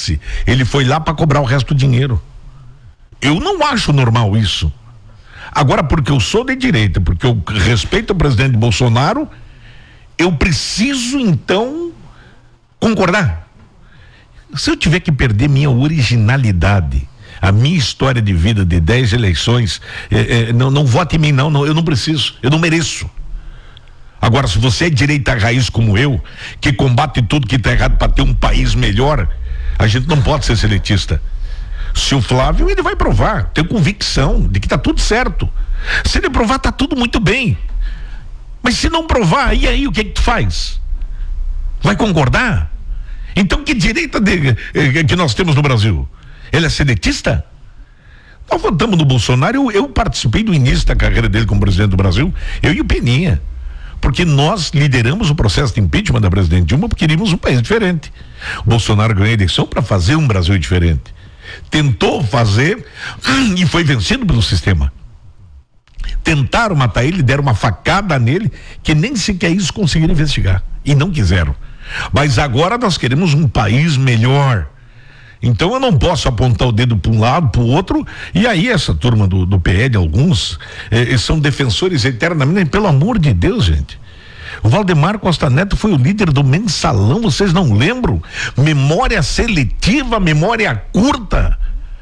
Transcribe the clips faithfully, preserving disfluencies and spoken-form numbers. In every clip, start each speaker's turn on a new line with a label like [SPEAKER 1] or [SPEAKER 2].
[SPEAKER 1] disse, ele foi lá para cobrar o resto do dinheiro. Eu não acho normal isso. Agora, porque eu sou de direita, porque eu respeito o presidente Bolsonaro, eu preciso então concordar. Se eu tiver que perder minha originalidade, a minha história de vida de dez eleições, é, é, não, não vote em mim não, não, eu não preciso, eu não mereço. Agora, se você é direita raiz como eu, que combate tudo que está errado para ter um país melhor, a gente não pode ser seletista. Se o Flávio, ele vai provar, tenho convicção de que está tudo certo. Se ele provar, está tudo muito bem. Mas se não provar, e aí o que é que tu faz? Vai concordar? Então que direita de, eh, que nós temos no Brasil? Ele é seletista? Nós votamos no Bolsonaro, eu, eu participei do início da carreira dele como presidente do Brasil, eu e o Peninha. Porque nós lideramos o processo de impeachment da presidente Dilma porque queríamos um país diferente. O Bolsonaro ganhou a eleição para fazer um Brasil diferente. Tentou fazer e foi vencido pelo sistema. Tentaram matar ele, deram uma facada nele, que nem sequer isso conseguiram investigar. E não quiseram. Mas agora nós queremos um país melhor. Então eu não posso apontar o dedo para um lado, para o outro, e aí essa turma do, do P L, alguns, eh, são defensores eternamente, pelo amor de Deus, gente. O Valdemar Costa Neto foi o líder do mensalão, vocês não lembram? Memória seletiva, memória curta.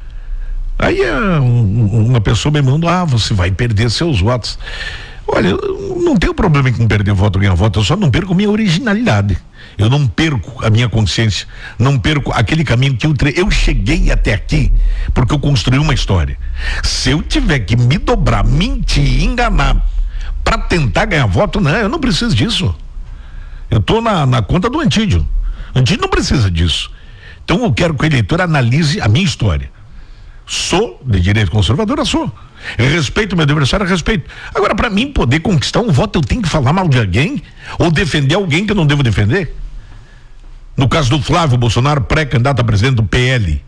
[SPEAKER 1] Aí um, uma pessoa me mandou, ah, você vai perder seus votos. Olha, eu não tenho problema em perder voto ou ganhar voto, eu só não perco minha originalidade. Eu não perco a minha consciência, não perco aquele caminho que eu tre... eu cheguei até aqui porque eu construí uma história. Se eu tiver que me dobrar, mentir, enganar para tentar ganhar voto, não, eu não preciso disso. Eu tô na, na conta do Antídio. O Antídio não precisa disso. Então eu quero que o eleitor analise a minha história. Sou de direita conservadora, sou. Eu respeito meu adversário, respeito. Agora, para mim poder conquistar um voto, eu tenho que falar mal de alguém ou defender alguém que eu não devo defender. No caso do Flávio Bolsonaro, pré-candidato a presidente do P L,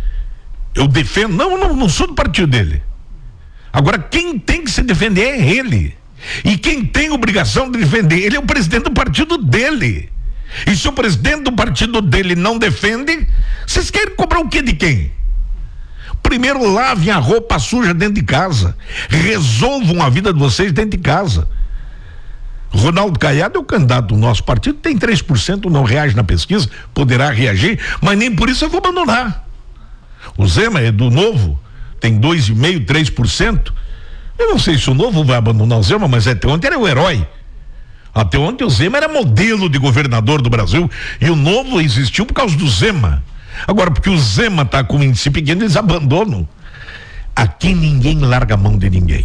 [SPEAKER 1] eu defendo, não, não, não sou do partido dele. Agora, quem tem que se defender é ele. E quem tem obrigação de defender ele é o presidente do partido dele. E se o presidente do partido dele não defende, vocês querem cobrar o quê de quem? Primeiro lavem a roupa suja dentro de casa. Resolvam a vida de vocês dentro de casa. Ronaldo Caiado é o candidato do nosso partido, tem três por cento, não reage na pesquisa, poderá reagir, mas nem por isso eu vou abandonar. O Zema é do Novo, tem dois vírgula cinco por cento, três por cento. Eu não sei se o Novo vai abandonar o Zema, mas até ontem era o herói. Até ontem o Zema era modelo de governador do Brasil e o Novo existiu por causa do Zema. Agora, porque o Zema está com um índice pequeno, eles abandonam. Aqui ninguém larga a mão de ninguém.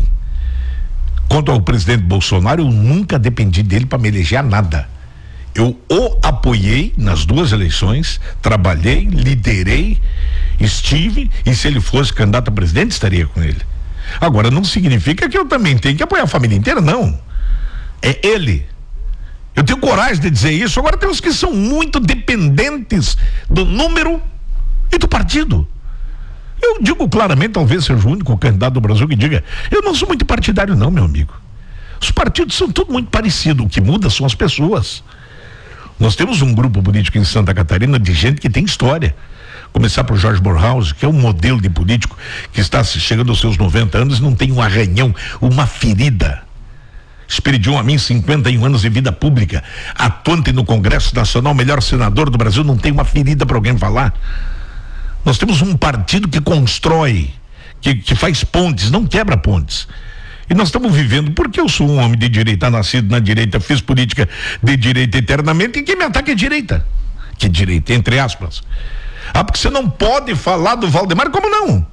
[SPEAKER 1] Quanto ao presidente Bolsonaro, eu nunca dependi dele para me eleger a nada. Eu o apoiei nas duas eleições, trabalhei, liderei, estive, e se ele fosse candidato a presidente, estaria com ele. Agora, não significa que eu também tenho que apoiar a família inteira, não. É ele. Eu tenho coragem de dizer isso. Agora tem uns que são muito dependentes do número e do partido. Eu digo claramente, talvez seja o único candidato do Brasil que diga, eu não sou muito partidário não, meu amigo. Os partidos são tudo muito parecidos, o que muda são as pessoas. Nós temos um grupo político em Santa Catarina de gente que tem história. Começar por Jorge Borhaus, que é um modelo de político que está chegando aos seus noventa anos e não tem um arranhão, uma ferida. Esperidion a mim, cinquenta e um anos de vida pública, atuante no Congresso Nacional, melhor senador do Brasil, não tem uma ferida para alguém falar. Nós temos um partido que constrói, que, que faz pontes, não quebra pontes. E nós estamos vivendo, porque eu sou um homem de direita, nascido na direita, fiz política de direita eternamente, e quem me ataca é direita. Que direita, entre aspas. Ah, porque você não pode falar do Valdemar, como não?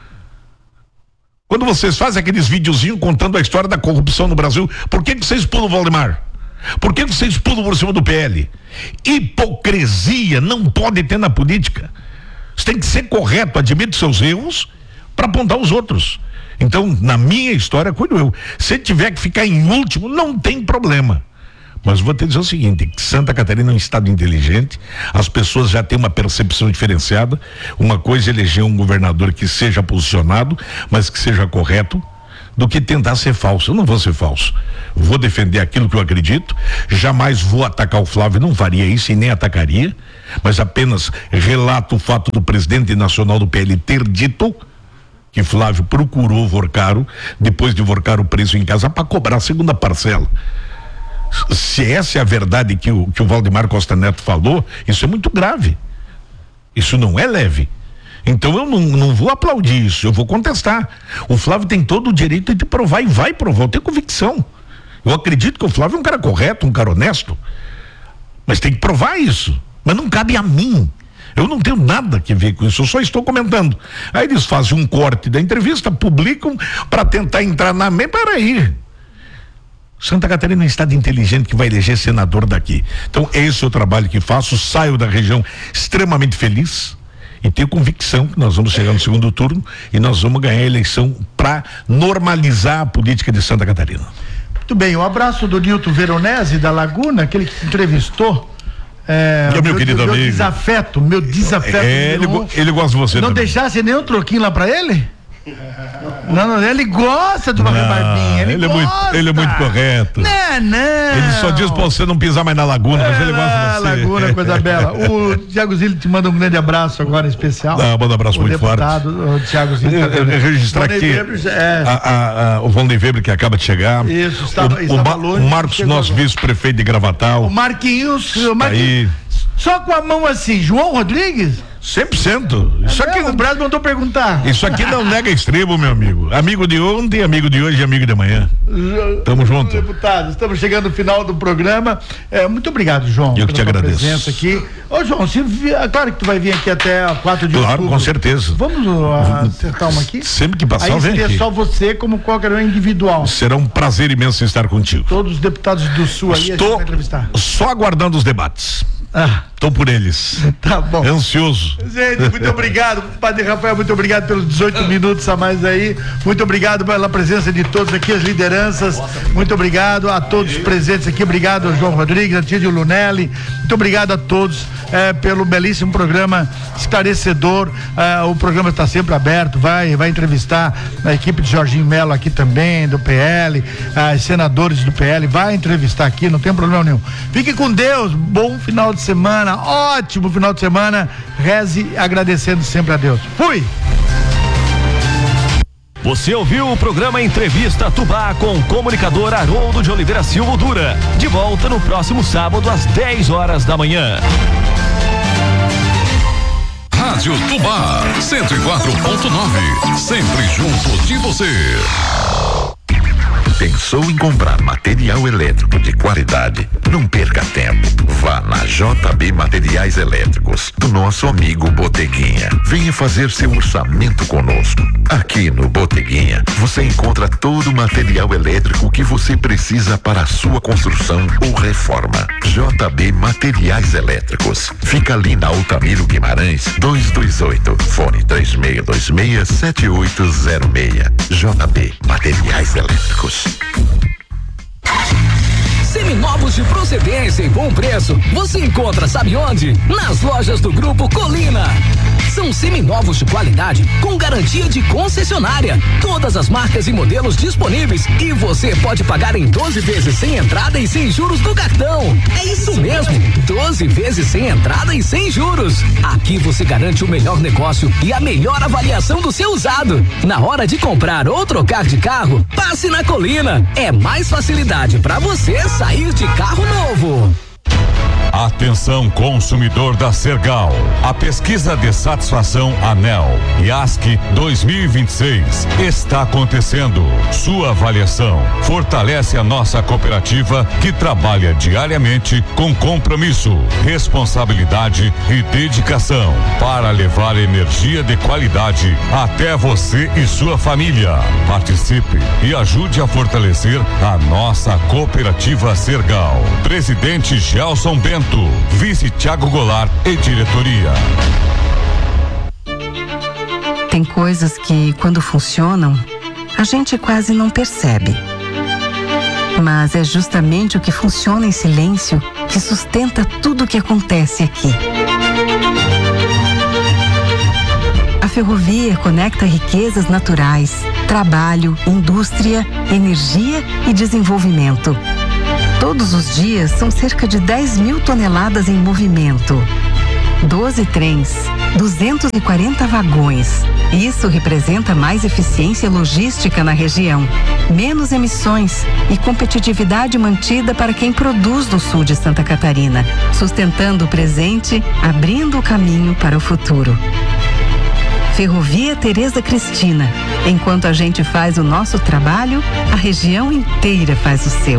[SPEAKER 1] Quando vocês fazem aqueles videozinhos contando a história da corrupção no Brasil, por que que vocês pulam o Valdemar? Por que que vocês pulam por cima do P L? Hipocrisia não pode ter na política. Você tem que ser correto, admite seus erros para apontar os outros. Então, na minha história, cuido eu. Se tiver que ficar em último, não tem problema. Mas vou te dizer o seguinte, que Santa Catarina é um estado inteligente, as pessoas já têm uma percepção diferenciada. Uma coisa é eleger um governador que seja posicionado, mas que seja correto. do que tentar ser falso. Eu não vou ser falso. Vou defender aquilo que eu acredito. Jamais vou atacar o Flávio, não faria isso e nem atacaria, mas apenas relato o fato do presidente nacional do P L ter dito que Flávio procurou Vorcaro, depois de Vorcaro preso em casa, para cobrar a segunda parcela. Se essa é a verdade que o, que o Valdemar Costa Neto falou, isso é muito grave. Isso não é leve. Então eu não, não vou aplaudir isso, eu vou contestar. O Flávio tem todo o direito de provar e vai provar, eu tenho convicção. Eu acredito que o Flávio é um cara correto, um cara honesto, mas tem que provar isso. Mas não cabe a mim. Eu não tenho nada que ver com isso, eu só estou comentando. Aí eles fazem um corte da entrevista, publicam para tentar entrar na mente. Peraí. Santa Catarina é um estado inteligente que vai eleger senador daqui. Então esse é o trabalho que faço, saio da região extremamente feliz e tenho convicção que nós vamos chegar no segundo turno e nós vamos ganhar a eleição para normalizar a política de Santa Catarina.
[SPEAKER 2] Muito bem, um abraço do Nilton Veronese da Laguna, aquele que se entrevistou. É,
[SPEAKER 1] meu, meu querido
[SPEAKER 2] meu
[SPEAKER 1] amigo.
[SPEAKER 2] Desafeto, meu desafeto.
[SPEAKER 1] É, ele, ele gosta de você.
[SPEAKER 2] Não
[SPEAKER 1] também.
[SPEAKER 2] Deixasse nenhum troquinho lá pra ele? Não, não, ele gosta de uma rebarbinha. Ele,
[SPEAKER 1] ele, é
[SPEAKER 2] gosta.
[SPEAKER 1] muito, ele é muito correto.
[SPEAKER 2] Não, não.
[SPEAKER 1] Ele só diz pra você não pisar mais na Laguna, é, mas ele gosta de você.
[SPEAKER 2] Laguna, coisa bela. O Thiago Zilli te manda um grande abraço agora, em especial.
[SPEAKER 1] Não, manda um abraço
[SPEAKER 2] o
[SPEAKER 1] muito
[SPEAKER 2] deputado,
[SPEAKER 1] forte.
[SPEAKER 2] O Thiago Zilli.
[SPEAKER 1] Eu, eu, eu registrar aqui Weber, é. a, a, a, o Von Weber que acaba de chegar.
[SPEAKER 2] Isso, estava,
[SPEAKER 1] o,
[SPEAKER 2] estava
[SPEAKER 1] o,
[SPEAKER 2] longe,
[SPEAKER 1] o Marcos, nosso vice-prefeito de Gravatal.
[SPEAKER 2] O Marquinhos. O Marquinhos
[SPEAKER 1] aí.
[SPEAKER 2] Só com a mão assim, João Rodrigues?
[SPEAKER 1] cem por cento. Isso
[SPEAKER 2] é
[SPEAKER 1] aqui,
[SPEAKER 2] o Brasil mandou perguntar.
[SPEAKER 1] Isso aqui não nega extremo, meu amigo. Amigo de ontem, amigo de hoje e amigo de amanhã. Tamo junto.
[SPEAKER 2] Deputado, estamos chegando no final do programa. É, muito obrigado, João.
[SPEAKER 1] Eu que te agradeço.
[SPEAKER 2] Presença aqui. Ô, João, se vi, é claro que tu vai vir aqui até quatro de
[SPEAKER 1] Claro,
[SPEAKER 2] outubro.
[SPEAKER 1] com certeza.
[SPEAKER 2] Vamos uh, acertar uma aqui?
[SPEAKER 1] Sempre que passar,
[SPEAKER 2] Aí
[SPEAKER 1] vem
[SPEAKER 2] seria
[SPEAKER 1] aqui.
[SPEAKER 2] só você, como qualquer um individual.
[SPEAKER 1] Será um prazer imenso estar contigo.
[SPEAKER 2] Todos os deputados do Sul aí
[SPEAKER 1] Estou
[SPEAKER 2] a gente vai entrevistar.
[SPEAKER 1] Só aguardando os debates.
[SPEAKER 2] Ah.
[SPEAKER 1] Tô por eles.
[SPEAKER 2] Tá bom.
[SPEAKER 1] Ansioso.
[SPEAKER 2] Gente, muito obrigado, Padre Rafael, muito obrigado pelos dezoito minutos a mais aí. Muito obrigado pela presença de todos aqui, as lideranças. Muito obrigado a todos presentes aqui. Obrigado ao João Rodrigues, a Tídio Lunelli. Muito obrigado a todos eh, pelo belíssimo programa esclarecedor. Eh, o programa está sempre aberto. Vai, vai entrevistar a equipe de Jorginho Melo aqui também, do P L, as senadores do P L. Vai entrevistar aqui, não tem problema nenhum. Fique com Deus. Bom final de semana. Ótimo final de semana. Reze agradecendo sempre a Deus. Fui!
[SPEAKER 3] Você ouviu o programa Entrevista Tubá com o comunicador Haroldo de Oliveira Silva Dura. De volta no próximo sábado às dez horas da manhã.
[SPEAKER 4] Rádio Tubá cento e quatro ponto nove. Sempre junto de você. Pensou em comprar material elétrico de qualidade? Não perca tempo. Vá na J B Materiais Elétricos, do nosso amigo Boteguinha. Venha fazer seu orçamento conosco. Aqui no Boteguinha, você encontra todo o material elétrico que você precisa para a sua construção ou reforma. J B Materiais Elétricos. Fica ali na Altamiro Guimarães, duzentos e vinte e oito. Fone três seis dois seis, sete oito zero seis. J B Materiais Elétricos.
[SPEAKER 5] Seminovos de procedência e bom preço, você encontra, sabe onde? Nas lojas do Grupo Colina. São seminovos de qualidade com garantia de concessionária. Todas as marcas e modelos disponíveis e você pode pagar em doze vezes sem entrada e sem juros do cartão. É isso mesmo, doze vezes sem entrada e sem juros. Aqui você garante o melhor negócio e a melhor avaliação do seu usado. Na hora de comprar ou trocar de carro, passe na Colina. É mais facilidade para você sair de carro novo.
[SPEAKER 6] Atenção, consumidor da Sergal. A pesquisa de satisfação ANEEL I A S C dois mil e vinte e seis está acontecendo. Sua avaliação fortalece a nossa cooperativa que trabalha diariamente com compromisso, responsabilidade e dedicação para levar energia de qualidade até você e sua família. Participe e ajude a fortalecer a nossa cooperativa Sergal. Presidente Gelson Bento, vice Thiago Goulart e diretoria.
[SPEAKER 7] Tem coisas que, quando funcionam, a gente quase não percebe. Mas é justamente o que funciona em silêncio que sustenta tudo o que acontece aqui. ferrovia conecta riquezas naturais, trabalho, indústria, energia e desenvolvimento. Todos os dias são cerca de dez mil toneladas em movimento. doze trens, duzentos e quarenta vagões. Isso representa mais eficiência logística na região, menos emissões e competitividade mantida para quem produz no sul de Santa Catarina, sustentando o presente, abrindo o caminho para o futuro. Ferrovia Tereza Cristina. Enquanto a gente faz o nosso trabalho, a região inteira faz o seu.